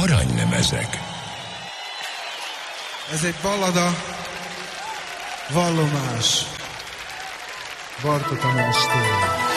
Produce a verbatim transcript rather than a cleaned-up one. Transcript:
Aranylemezek. Ez egy ballada, vallomás. Bartók Tamás tőle.